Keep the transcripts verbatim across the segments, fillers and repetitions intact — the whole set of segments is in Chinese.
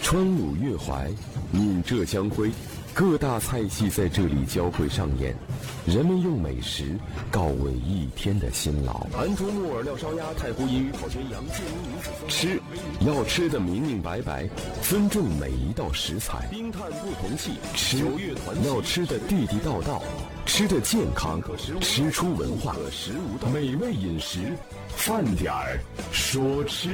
川鲁粤淮，闽浙江徽，各大菜系在这里交汇上演，人们用美食告慰一天的辛劳。 韩珠木耳料烧鸭，太湖银鱼烤全羊，建宁女子吃要吃得明明白白，尊重每一道食材。 冰炭不同气， 吃九月团要吃得地地道道，吃得健康，吃出文化。美味饮食，饭点儿说吃。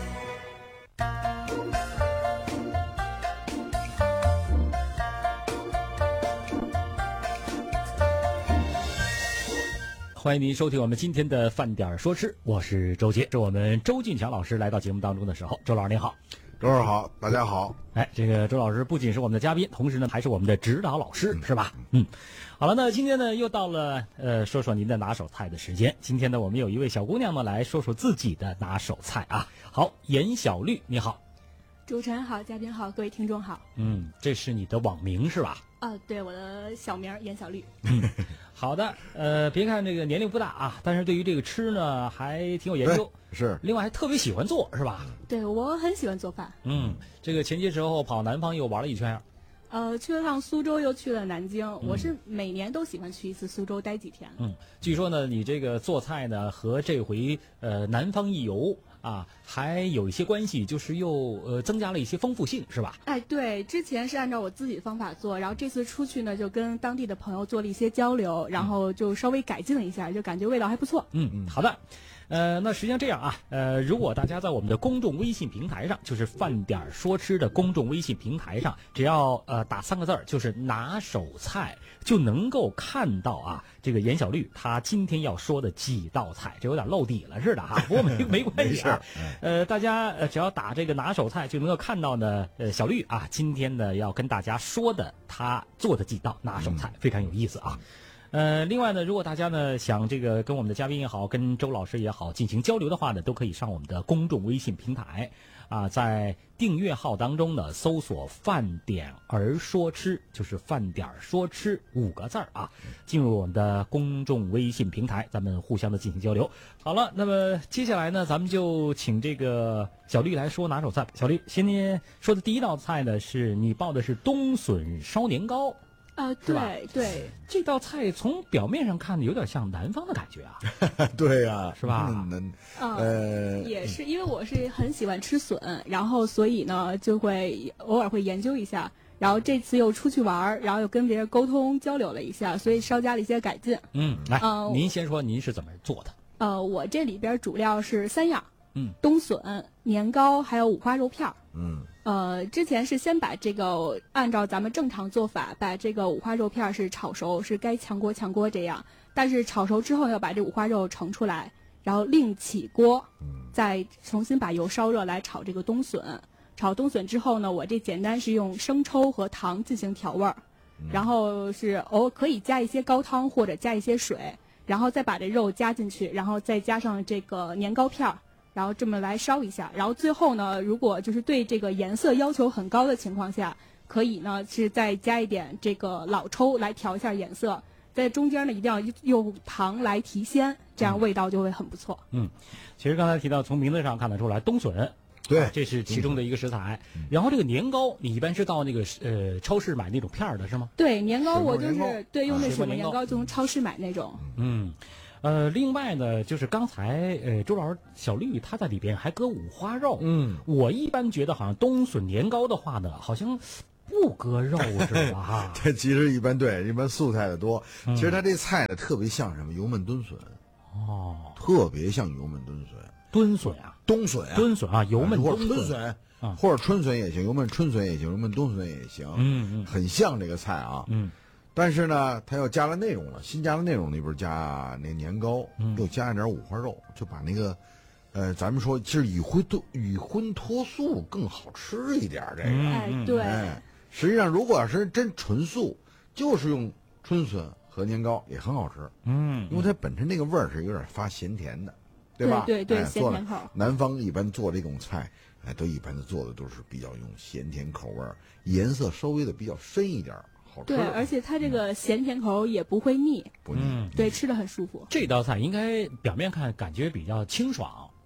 欢迎您收听我们今天的饭点说吃，我是周杰。是我们周俊强老师来到节目当中的时候，周老师您好。 周老师好，大家好。 哎，这个周老师不仅是我们的嘉宾，同时呢还是我们的指导老师，嗯、是吧？嗯，好了，那今天呢又到了呃说说您的拿手菜的时间。今天呢我们有一位小姑娘呢来说说自己的拿手菜啊。好，严小绿，你好。 主持人好，嘉宾好，各位听众好。 嗯，这是你的网名是吧？ 啊、呃，对，我的小名严小绿。 嗯，好的，呃，别看这个年龄不大啊，但是对于这个吃呢还挺有研究， 是， 另外还特别喜欢做，是吧？ 对，我很喜欢做饭。 嗯，这个前些时候跑南方又玩了一圈。 呃，去了趟苏州，又去了南京。嗯、我是每年都喜欢去一次苏州，待几天。 嗯，据说呢，你这个做菜呢和这回呃南方一游啊还有一些关系，就是又呃增加了一些丰富性，是吧？ 哎，对，之前是按照我自己的方法做，然后这次出去呢，就跟当地的朋友做了一些交流，然后就稍微改进了一下，就感觉味道还不错。 嗯嗯，好的。呃，那实际上这样啊，呃，如果大家在我们的公众微信平台上，就是饭点说吃的公众微信平台上，只要呃打三个字儿，就是拿手菜，就能够看到啊，这个严小绿他今天要说的几道菜，这有点露底了似的哈，不过没没关系啊，呃，大家呃只要打这个拿手菜，就能够看到呢，呃，小绿啊，今天呢要跟大家说的他做的几道拿手菜，非常有意思啊。呃，另外呢，如果大家呢想这个跟我们的嘉宾也好，跟周老师也好进行交流的话呢，都可以上我们的公众微信平台啊，在订阅号当中呢搜索饭点儿说吃，就是饭点儿说吃五个字儿啊，进入我们的公众微信平台，咱们互相的进行交流。好了，那么接下来呢，咱们就请这个小绿来说拿手菜。小绿，今天说的第一道菜呢，是你报的是冬笋烧年糕。 啊、呃，对对， 这道菜从表面上看有点像南方的感觉啊。 对呀、啊， 是吧？ 嗯，呃，也是，因为我是很喜欢吃笋，然后所以呢就会偶尔会研究一下，然后这次又出去玩，然后又跟别人沟通交流了一下，所以稍加了一些改进。 嗯，来，呃、您先说您是怎么做的？ 呃，我这里边主料是三样， 嗯， 冬笋、年糕还有五花肉片儿。 嗯。 呃，之前是先把这个按照咱们正常做法，把这个五花肉片是炒熟，是该炝锅炝锅这样。但是炒熟之后要把这五花肉盛出来，然后另起锅，再重新把油烧热来炒这个冬笋。炒冬笋之后呢，我这简单是用生抽和糖进行调味儿，然后是偶可以加一些高汤或者加一些水，然后再把这肉加进去，然后再加上这个年糕片儿。然后这么来烧一下，然后最后呢，如果就是对这个颜色要求很高的情况下，可以呢是再加一点这个老抽来调一下颜色，在中间呢一定要用糖来提鲜，这样味道就会很不错。 嗯，其实刚才提到从名字上看得出来，冬笋， 对、 啊，这是其中的一个食材。嗯、然后这个年糕，你一般是到那个呃超市买那种片儿的是吗？ 对，年糕我就是对用那水果年糕，就从超市买那种。 嗯。呃，另外呢，就是刚才呃，周老师小绿他在里边还搁五花肉。 嗯， 我一般觉得好像冬笋年糕的话呢，好像不搁肉是吧？哈， 这其实一般对，一般素菜的多。嗯、其实它这菜呢，特别像什么油焖炖笋。 哦， 特别像油焖炖笋。 炖笋啊， 冬笋啊， 炖笋啊，油焖或者春笋，啊、或者春笋也行，油焖春笋也行，油焖冬笋也行。 嗯嗯， 很像这个菜啊。 嗯。 但是呢，它又加了内容了，新加了内容里边加那年糕， 嗯、 又加一点五花肉，就把那个，呃，咱们说其实以荤脱以荤脱素更好吃一点。这个， 哎、嗯，对、 哎，实际上如果要是真纯素，就是用春笋和年糕也很好吃。 嗯， 因为它本身那个味儿是有点发咸甜的，对吧？ 对对对， 哎、 咸甜口。 南方一般做这种菜，哎，都一般的做的都是比较用咸甜口味，颜色稍微的比较深一点。 对，而且它这个咸甜口也不会腻， 不腻， 嗯， 对，吃的很舒服。 这道菜应该表面看感觉比较清爽，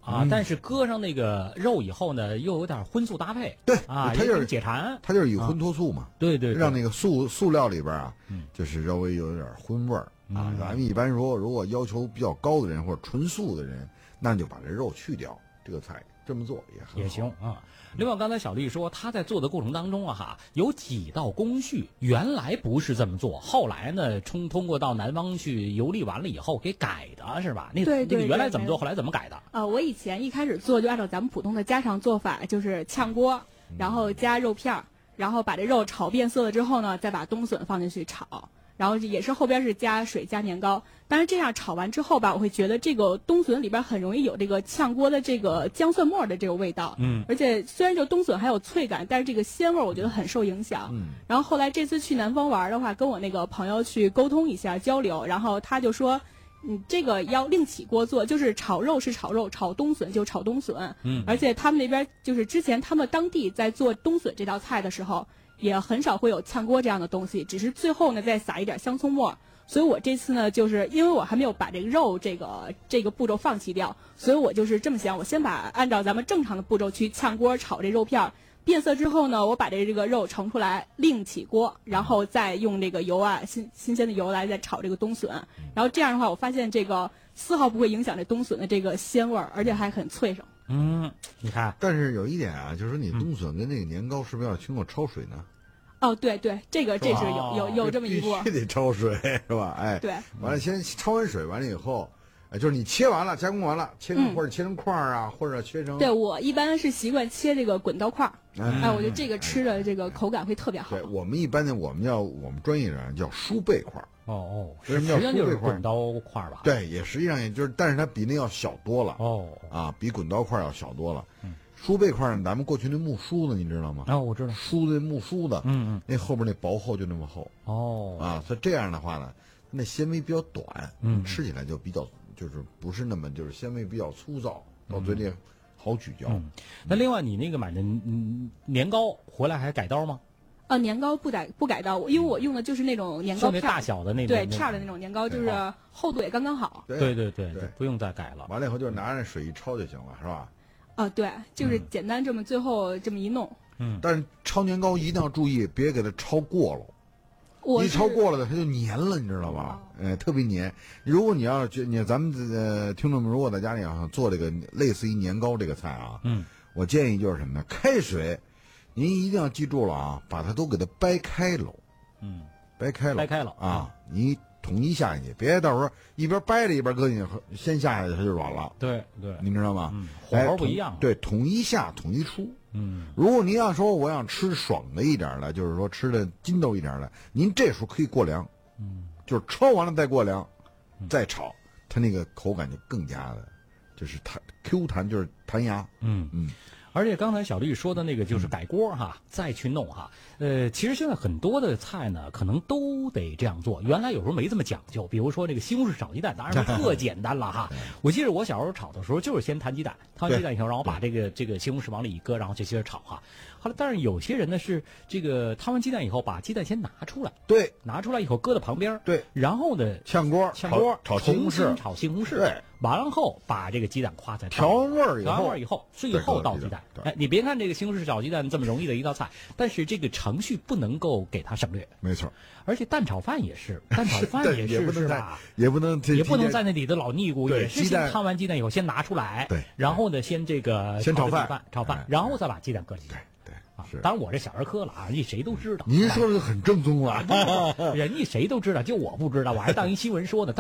啊，但是搁上那个肉以后呢，又有点荤素搭配。 对啊， 它就是解馋。 它就是以荤脱素嘛。 对对， 让那个素素料里边啊，就是稍微有点荤味儿啊。咱们一般说，如果要求比较高的人或者纯素的人，那就把这肉去掉，这个菜这么做也很也行啊。另外，刚才小丽说她在做的过程当中啊，哈，有几道工序原来不是这么做，后来呢，通通过到南方去游历完了以后给改的是吧？那对对那个原来怎么做， 对后来怎么改的？ 呃，我以前一开始做就按照咱们普通的家常做法，就是炝锅，然后加肉片儿，然后把这肉炒变色了之后呢，再把冬笋放进去炒。然后也是后边是加水加年糕，但是这样炒完之后吧，我会觉得这个冬笋里边很容易有这个炝锅的这个姜蒜末的这个味道， 嗯， 而且虽然这个冬笋还有脆感，但是这个鲜味我觉得很受影响。 嗯， 然后后来这次去南方玩的话，跟我那个朋友去沟通一下交流，然后他就说，嗯，这个要另起锅做，就是炒肉是炒肉，炒冬笋就炒冬笋， 嗯， 而且他们那边就是之前他们当地在做冬笋这道菜的时候，也很少会有炝锅这样的东西，只是最后呢再撒一点香葱末。所以我这次呢，就是因为我还没有把这个肉这个这个步骤放弃掉，所以我就是这么想，我先把按照咱们正常的步骤去炝锅炒这肉片儿，变色之后呢，我把这这个肉盛出来，另起锅，然后再用这个油啊新新鲜的油来再炒这个冬笋，然后这样的话，我发现这个丝毫不会影响这冬笋的这个鲜味儿，而且还很脆生。 嗯，你看， 但是有一点啊，就是说你冬笋跟那个年糕是不是要经过焯水呢？ 哦，对对，这个这是有有有这么一步， 必须得焯水是吧？哎， 对， 完了先焯完水，完了以后，哎，就是你切完了，加工完了，切成、 嗯、 或者切成块儿啊，或者切成。 对，我一般是习惯切这个滚刀块儿， 哎， 哎，我觉得这个吃的这个口感会特别好。 对我们一般呢，我们叫我们专业人叫酥贝块儿。 哦哦， 为什么叫实际上就是酥贝块儿？ 滚刀块儿吧？ 对，也实际上也就是，但是它比那要小多了。 哦， 啊，比滚刀块儿要小多了。 嗯。 酥贝块呢，咱们过去那木梳子，你知道吗？ 啊、哦，我知道， 梳的木梳的， 嗯嗯， 那后边那薄厚就那么厚。 哦， 啊，所以这样的话呢，那纤维比较短， 嗯， 吃起来就比较就是不是那么就是纤维比较粗糙，到嘴里好咀嚼。 嗯、那另外你那个买的嗯年糕回来还改刀吗？ 呃，年糕不改不改刀，因为我用的就是那种年糕片， 大小的那种， 对片儿的那种年糕，就是厚度也刚刚好。 对对对对， 对不用再改了。 完了以后就是拿着水一焯就行了，是吧？ 啊、呃，对，就是简单这么最后这么一弄。 嗯， 但是焯年糕一定要注意，别给它焯过了。 我一焯过了的，它就粘了，你知道吧？哦、呃，特别粘。如果你要是你咱们呃听众们，如果在家里啊做这个类似于年糕这个菜啊， 嗯， 我建议就是什么呢？开水，您一定要记住了啊，把它都给它掰开了。 嗯， 掰开了， 掰开了啊！你统一下去，别到时候一边掰着一边搁进去，先下下去它就软了。 对对， 你知道吗？ 嗯，火候不一样。 对，统一下，统一出。 嗯， 如果您要说我想吃爽的一点的，就是说吃的筋道一点的，您这时候可以过凉。 嗯， 就是焯完了再过凉，再炒，它那个口感就更加的，就是弹 Q 弹，就是弹牙。 嗯嗯。 而且刚才小丽说的那个就是改锅哈，嗯、再去弄哈。呃，其实现在很多的菜呢，可能都得这样做。原来有时候没这么讲究，比如说这个西红柿炒鸡蛋，当然特简单了哈。我记得我小时候炒的时候，就是先摊鸡蛋，摊完鸡蛋以后，然后把这个这个西红柿往里一搁，然后就接着炒哈。后来，但是有些人呢是这个摊完鸡蛋以后，把鸡蛋先拿出来， 对， 拿出来以后搁到旁边， 对， 然后呢炝锅， 炝锅炒西红柿， 炒西红柿， 对， 完后把这个鸡蛋夸在调完味儿以后， 调完味儿以后，最后倒鸡蛋。哎，你别看这个西红柿炒鸡蛋这么容易的一道菜，但是这个程序不能够给它省略。 没错， 而且蛋炒饭也是，蛋炒饭也是是吧？ 也不能也不能在那里头老腻咕，也是先摊完鸡蛋以后先拿出来， 对， 然后呢先这个先炒饭，炒饭，然后再把鸡蛋搁进去。 对， 是。当然我这小儿科了啊，人家谁都知道。 您说的很正宗了， 人家谁都知道，就我不知道，我还当一新闻说呢。